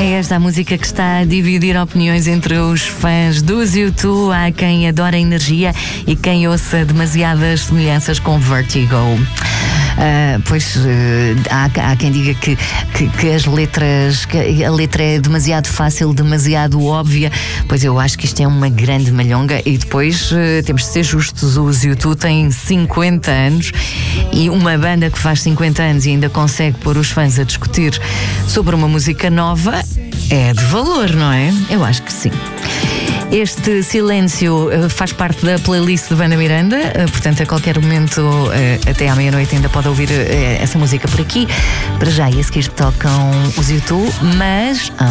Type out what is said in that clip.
É esta a música que está a dividir opiniões entre os fãs dos U2. Há quem adora a energia e quem ouça demasiadas semelhanças com Vertigo. Há quem diga que as letras, que a letra é demasiado fácil, demasiado óbvia. Pois eu acho que isto é uma grande malhonga. E depois temos de ser justos, os U2 têm 50 anos e uma banda que faz 50 anos e ainda consegue pôr os fãs a discutir sobre uma música nova é de valor, não é? Eu acho que sim. Este silêncio faz parte da playlist de Wanda Miranda, portanto a qualquer momento, até à meia-noite, ainda pode ouvir essa música por aqui. Para já, e a seguir tocam os U2, mas há